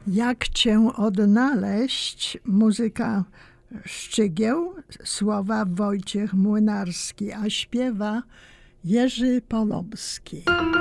Jak cię odnaleźć? Muzyka Szczygieł, słowa Wojciech Młynarski, a śpiewa Jerzy Polomski.